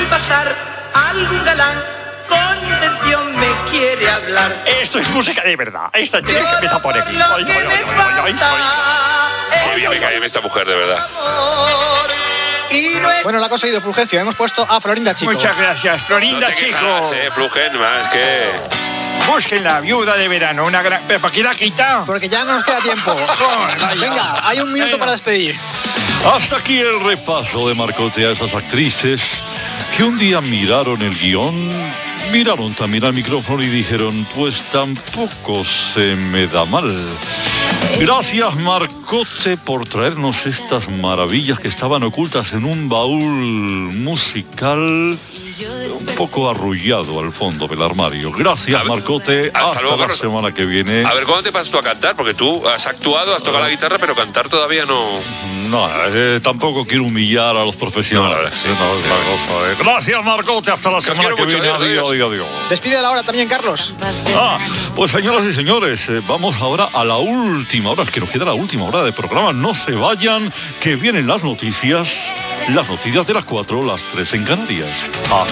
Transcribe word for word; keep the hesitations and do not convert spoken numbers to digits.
pasar algún galán con intención me quiere hablar. Esto es música de verdad. Esta tienes que empezar por aquí. Ay, ay, ay, ay, ay, ay. Qué bien me cae esta mujer, de verdad. Bueno, la cosa ha ido Fulgencio. Hemos puesto a Florinda Chico. Muchas gracias, Florinda No te Chico. quejas, eh, Flugen, más que... Busquen la viuda de verano, una gran... ¿Pero para qué la quita? Porque ya no nos queda tiempo. Venga, hay un minuto para despedir. Hasta aquí el repaso de Marcote a esas actrices que un día miraron el guión, miraron también al micrófono y dijeron, pues tampoco se me da mal. Gracias, Marcote, por traernos estas maravillas que estaban ocultas en un baúl musical un poco arrullado al fondo del armario. Gracias, Marcote. Hasta, Hasta luego, la Carlos. semana que viene. A ver, ¿cuándo te pasas tú a cantar? Porque tú has actuado, has tocado la guitarra, pero cantar todavía no... No, eh, tampoco quiero humillar a los profesionales. No, sí. No, es una cosa, eh. Gracias, Marcote. Hasta la Que os semana quiero que mucho. viene. Adiós, Adiós, adiós. adiós, adiós. Despide la hora también, Carlos. Ah, pues señoras y señores, eh, vamos ahora a la última hora, es que nos queda la última hora de programa. No se vayan, que vienen las noticias, las noticias de las cuatro, las tres en Canarias. Ah.